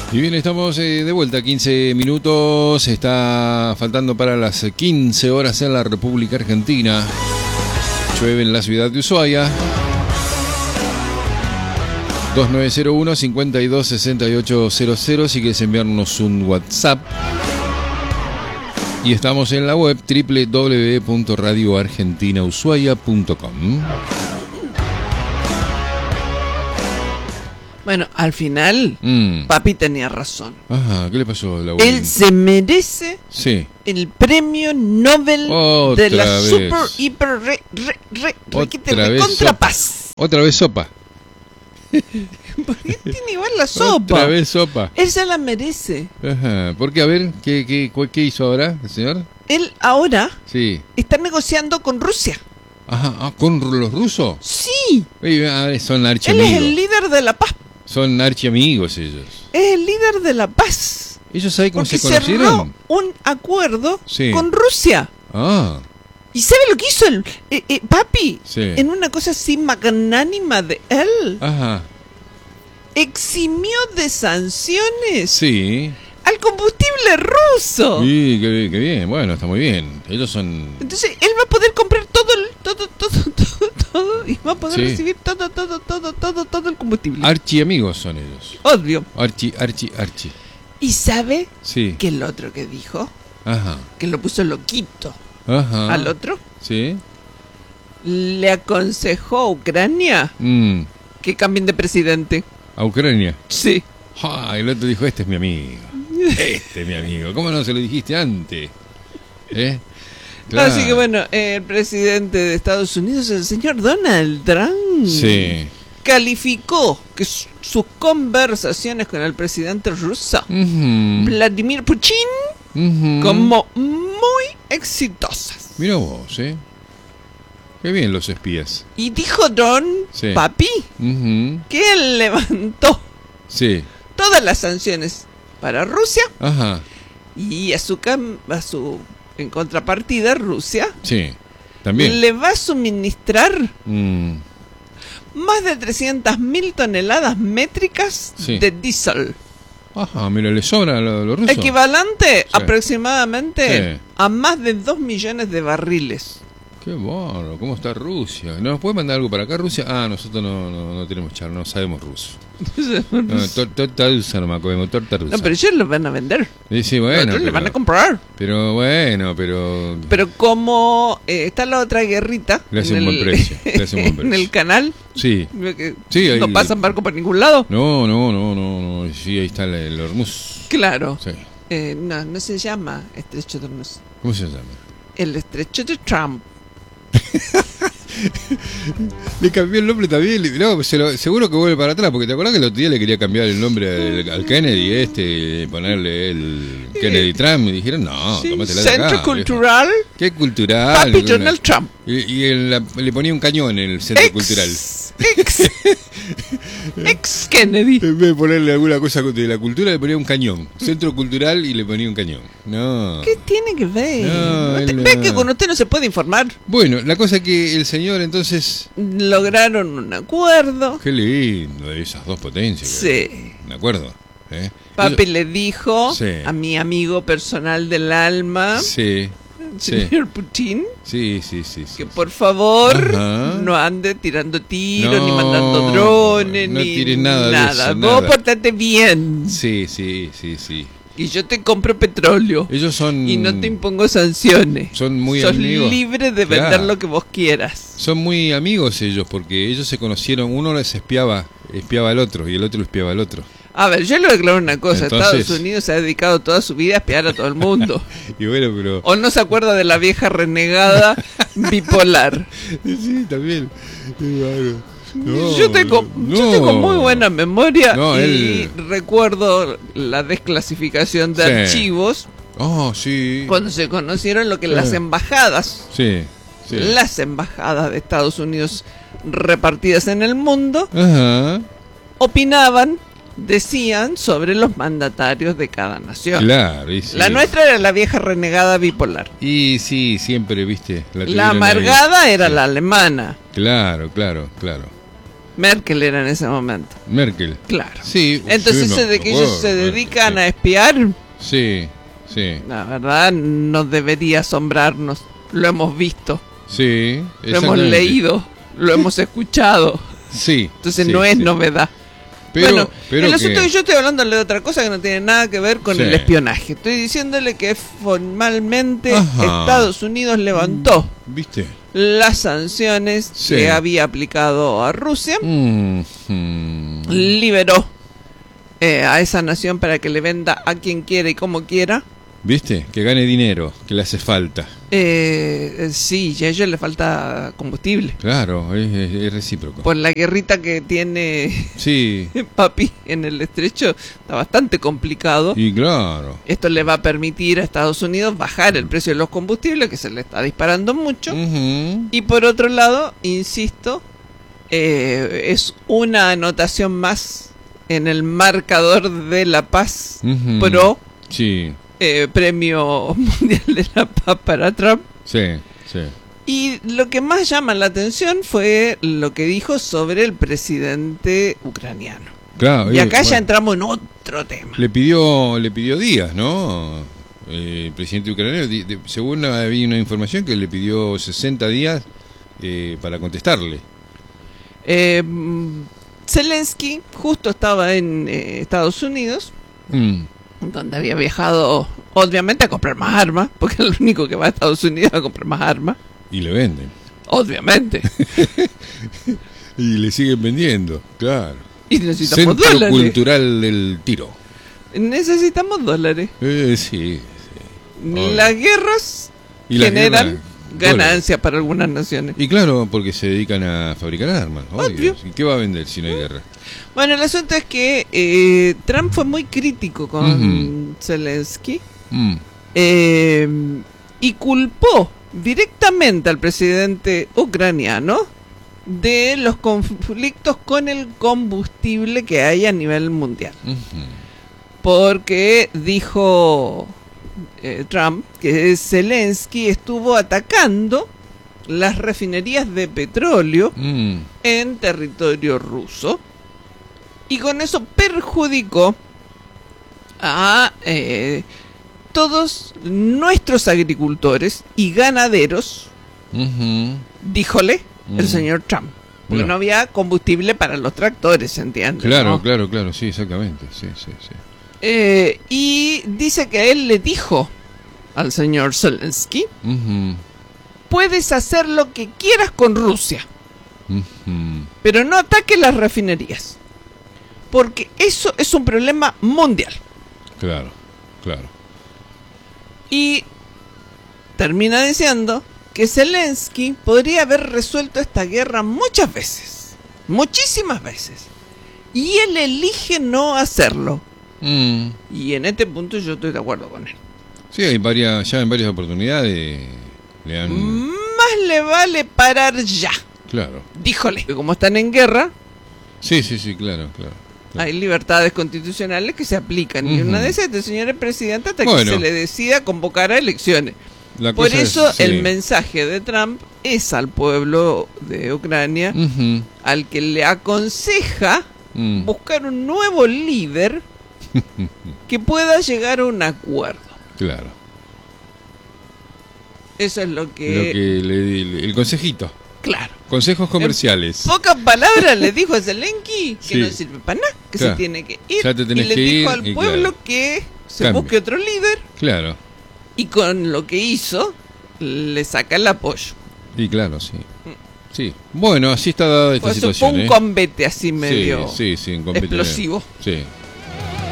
Y bien, estamos de vuelta, 15 minutos, está faltando para las 15 horas en la República Argentina. Llueve en la ciudad de Ushuaia. 2901-526800 si quieres enviarnos un WhatsApp. Y estamos en la web www.radioargentinaushuaia.com. Bueno, al final, papi tenía razón. Ajá, ¿qué le pasó a la web? Él se merece el premio Nobel de la super, hiper, contra paz. Otra vez sopa. ¿Por qué tiene igual la sopa? Otra vez sopa. Él se la merece. Ajá, porque a ver, ¿qué hizo ahora el señor? Él ahora está negociando con Rusia. Ajá, ¿con los rusos? Sí. Son archiamigos. Él es el líder de la paz. Son archiamigos ellos. Es el líder de la paz. ¿Ellos saben cómo se conocieron? Cerró un acuerdo con Rusia. Ah. ¿Y sabe lo que hizo el papi? En una cosa así magnánima de él. Ajá. Eximió de sanciones al combustible ruso. Sí, qué bien. Bueno, está muy bien. Ellos son... Entonces, él va a poder comprar todo y va a poder recibir todo el combustible. Archiamigos son ellos. Obvio. Archi. ¿Y sabe que el otro que dijo? Ajá. Que lo puso loquito. Ajá. Al otro. Sí. Le aconsejó a Ucrania que cambien de presidente. ¿A Ucrania? Sí. El otro dijo, este es mi amigo. Este es mi amigo. ¿Cómo no se lo dijiste antes? Claro. Así que bueno, el presidente de Estados Unidos, el señor Donald Trump, calificó que sus conversaciones con el presidente ruso, Vladimir Putin, como muy exitosas. Mira vos, qué bien los espías. Y dijo papi, que él levantó todas las sanciones para Rusia. Ajá. Y en contrapartida, Rusia también le va a suministrar más de 300.000 toneladas métricas de diésel. Ajá, mira, le sobra a los rusos. Equivalente aproximadamente a más de 2 millones de barriles. Qué bueno, ¿cómo está Rusia? ¿No nos puede mandar algo para acá, Rusia? Nosotros no tenemos charla, no sabemos ruso. Torta rusa nomás comemos, torta rusa. No, pero ellos lo van a vender. Sí, bueno. Le van a comprar. Pero bueno, pero como está la otra guerrita. Le hace un buen precio. En el canal. Sí. No pasan barco por ningún lado. No. Sí, ahí está el Hormuz. Claro. Sí. No se llama Estrecho de Hormuz. ¿Cómo se llama? El Estrecho de Trump. Le cambió el nombre también. Seguro que vuelve para atrás, porque te acordás que el otro día le quería cambiar el nombre al Kennedy ponerle el Kennedy Trump, y dijeron tómatela de acá. Centro Cultural. ¿Qué cultural? Papi Donald Trump. Y le ponía un cañón en el Centro Cultural. Ex Kennedy. En vez de ponerle alguna cosa de la cultura, le ponía un cañón. Centro Cultural y le ponía un cañón. No. ¿Qué tiene que ver? ¿Ves que con usted no se puede informar? Bueno, la cosa es que el señor entonces... lograron un acuerdo. Qué lindo, esas dos potencias. Sí. ¿De acuerdo? Papi le dijo a mi amigo personal del alma... señor Putin, que por favor no ande tirando tiros, ni mandando drones, no ni tire nada. De eso, vos portate bien. Sí. Y yo te compro petróleo. Ellos son... y no te impongo sanciones. Son muy Sos amigos. libre de vender lo que vos quieras. Son muy amigos ellos, porque ellos se conocieron. Uno les espiaba al otro, y el otro lo espiaba al otro. A ver, yo le voy a aclarar una cosa. Estados Unidos se ha dedicado toda su vida a espiar a todo el mundo. Y bueno, pero... ¿O no se acuerda de la vieja bipolar? Sí, también. Yo tengo muy buena memoria recuerdo la desclasificación de archivos. Cuando se conocieron lo que las embajadas. Las embajadas de Estados Unidos repartidas en el mundo opinaban, decían sobre los mandatarios de cada nación. Claro, la nuestra era la vieja renegada bipolar. Y sí, siempre, viste. La amargada era la alemana. Claro. Merkel era en ese momento. Merkel. Claro. Sí. Entonces eso de que ellos se dedican a espiar. Sí, sí. La verdad no debería asombrarnos. Lo hemos visto. Sí. Lo hemos leído. Lo hemos escuchado. Sí. Entonces no es novedad. Pero el asunto es que yo estoy hablándole de otra cosa que no tiene nada que ver con el espionaje. Estoy diciéndole que formalmente Estados Unidos levantó las sanciones que había aplicado a Rusia. Liberó a esa nación para que le venda a quien quiera y como quiera. ¿Viste? Que gane dinero, que le hace falta. Sí, y a ellos le falta combustible. Claro, es recíproco. Por la guerrita que tiene papi en el estrecho, está bastante complicado. Y claro. Esto le va a permitir a Estados Unidos bajar el precio de los combustibles, que se le está disparando mucho. Y por otro lado, insisto, es una anotación más en el marcador de la paz pro. Sí. Premio Mundial de la Paz para Trump. Sí. Y lo que más llama la atención fue lo que dijo sobre el presidente ucraniano. Claro, y acá ya entramos en otro tema. Le pidió días, ¿no? El presidente ucraniano, según había una información que le pidió 60 días para contestarle. Zelensky justo estaba en Estados Unidos. Donde había viajado, obviamente, a comprar más armas, porque es el único que va a Estados Unidos a comprar más armas. Y le venden. Obviamente. Y le siguen vendiendo, claro. Y necesitamos Centro dólares. Cultural del Tiro. Necesitamos dólares. Sí. Las guerras generan ganancias para algunas naciones. Y claro, porque se dedican a fabricar armas. Obvio. ¿Y qué va a vender si no hay guerra? Bueno, el asunto es que Trump fue muy crítico con Zelensky y culpó directamente al presidente ucraniano de los conflictos con el combustible que hay a nivel mundial. Porque dijo Trump que Zelensky estuvo atacando las refinerías de petróleo en territorio ruso. Y con eso perjudicó a todos nuestros agricultores y ganaderos, díjole el señor Trump. Porque no había combustible para los tractores, ¿entiendes? Claro, ¿no? claro, sí, exactamente. Sí. Y dice que él le dijo al señor Zelensky, puedes hacer lo que quieras con Rusia, pero no ataques las refinerías. Porque eso es un problema mundial. Claro. Y termina diciendo que Zelensky podría haber resuelto esta guerra muchas veces. Muchísimas veces. Y él elige no hacerlo. Y en este punto yo estoy de acuerdo con él. Sí, ya en varias oportunidades le han... Más le vale parar ya. Claro. Díjole que como están en guerra... Sí, claro. Hay libertades constitucionales que se aplican. Y una de esas, este señor es presidente hasta que se le decida convocar a elecciones. Por eso el mensaje de Trump es al pueblo de Ucrania, al que le aconseja buscar un nuevo líder que pueda llegar a un acuerdo. Claro. Eso es lo que le di, el consejito. Claro. Consejos comerciales. En pocas palabras le dijo a Zelensky que no sirve para nada, que se tiene que ir. Y le dijo al pueblo que se busque otro líder. Claro. Y con lo que hizo, le saca el apoyo. Y claro, sí. Bueno, así está dada esta situación. Fue un combate así medio un combate explosivo. Sí.